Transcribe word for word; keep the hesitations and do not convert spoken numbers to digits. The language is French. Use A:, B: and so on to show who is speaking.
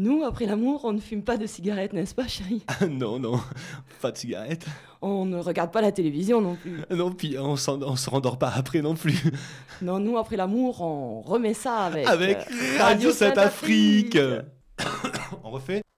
A: Nous, après l'amour, on ne fume pas de cigarettes, n'est-ce pas, chérie?
B: Ah non, non, pas de cigarette.
A: On ne regarde pas la télévision non plus.
B: Non, puis on s'en- on se rendort pas après non plus.
A: Non, nous, après l'amour, on remet ça avec...
B: Avec
A: euh,
B: Radio
A: Sainte-Afrique.
B: Sainte-Afrique. On refait?